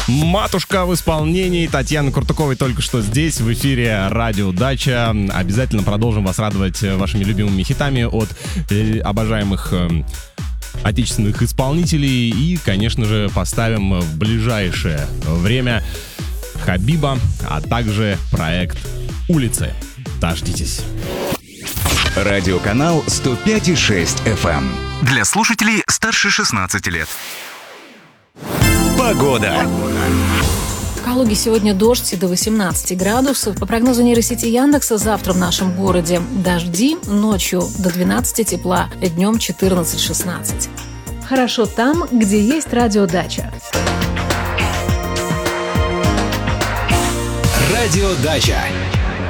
Матушка в исполнении Татьяны Куртуковой только что здесь, в эфире Радио Дача. Обязательно продолжим вас радовать вашими любимыми хитами от обожаемых отечественных исполнителей. И, конечно же, поставим в ближайшее время Хабиба, а также проект «Улицы». Дождитесь. Радиоканал 105,6 FM. Для слушателей старше 16 лет. Погода. В Калуге сегодня дождь до 18 градусов. По прогнозу нейросети Яндекса, завтра в нашем городе дожди, ночью до 12 тепла, днем 14-16. Хорошо там, где есть радиодача. Радио Дача.